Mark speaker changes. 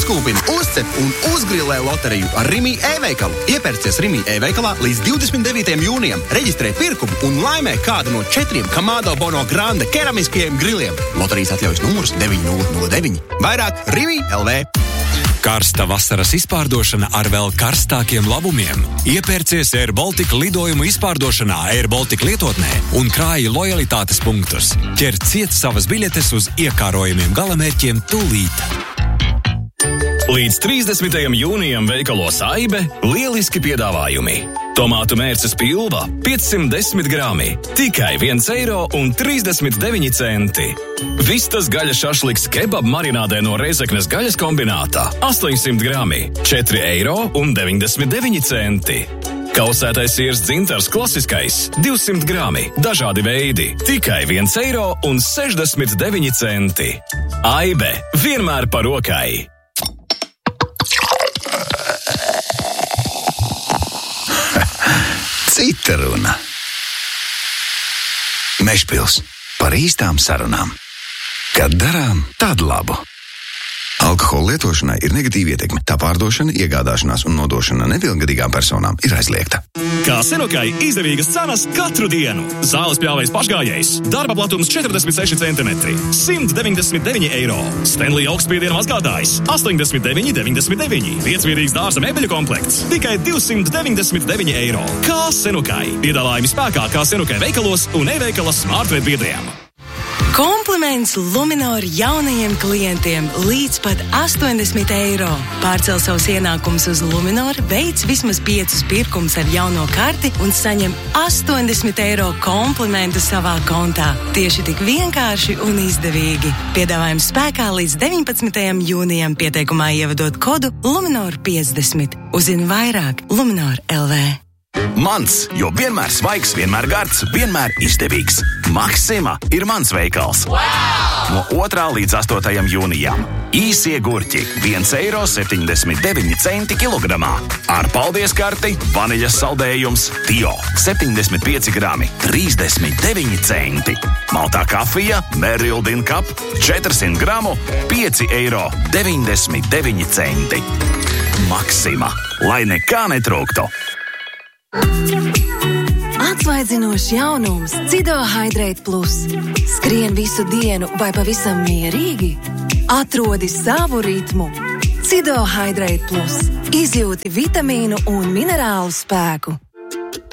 Speaker 1: Uzkūpini, uzcep un uzgrilē loteriju ar Rimi e-veikalu. Iepērcies Rimi e-veikalā līdz 29. jūnijam. Reģistrē pirkumu un laimē kādu no 4 Kamado Bono Grande keramiskajiem griliem. Loterijas atļaujas numurs 9009. Vairāk Rimi LV.
Speaker 2: Karsta vasaras izpārdošana ar vēl karstākiem labumiem. Iepērcies Air Baltica lidojumu izpārdošanā Air Baltica lietotnē un krāji lojalitātes punktus. Ķer ciet savas biļetes uz iekārojumiem galamērķiem tūlīt.
Speaker 3: Līdz 30. jūnijam veikalos Aibe lieliski piedāvājumi. Tomātu mērces pilva 510 grami, tikai 1,39 eiro. Vistas gaļas šašliks kebab marinādē no Reizeknes gaļas kombināta 800 grami, 4,99 eiro. Kausētais siers dzintars klasiskais 200 grami, dažādi veidi, tikai 1,69 eiro. Aibe vienmēr par rokai.
Speaker 4: Cita runa. Mežpils par īstām sarunām. Kad darām tādu labu. Alkohola lietošanai ir negatīva ietekme. Tā pārdošana, iegādāšanās un nodošana nepilngadīgām personām ir aizliegta.
Speaker 3: Kā Senukai izdevīgas cenas katru dienu. Zāles pļāvējs pašgājējs. Darba platums 46 cm. 199 eiro. Stanley augstspiediena mazgātājs. 89,99. Viensvīrīgs dārza mēbeļu komplekts. Tikai 299 eiro. Kā Senukai. Piedāvājumi spēkā kā Senukai veikalos un e-veikala Smartred biedriem.
Speaker 5: Kompliments Luminor jaunajiem klientiem līdz pat 80 eiro. Pārcel savus ienākumus uz Luminor, veic vismaz 5 pirkumus ar jauno karti un saņem 80 eiro komplimentu savā kontā. Tieši tik vienkārši un izdevīgi. Piedāvājums spēkā līdz 19. jūnijam, pieteikumā ievadot kodu Luminor 50. Uzzini vairāk Luminor LV.
Speaker 4: Mans, jo vienmēr svaigs, vienmēr gards, vienmēr izdevīgs. Maxima ir mans veikals. Wow! No 2. līdz 8. jūnijam. Īsie gurķi 1,79 eiro kilogramā. Ar paldies karti, vaniļas saldējums, Tio 75 grami, 39 centi. Maltā kafija, Merildin Cup 400 gramu, 5,99 eiro. Maxima, lai nekā netrūktu.
Speaker 6: Atsvaidzinošs jaunums Cido Hydrate Plus. Skrien visu dienu vai pavisam mierīgi? Atrodi savu ritmu. Cido Hydrate Plus. Izjūti vitamīnu un minerālu spēku.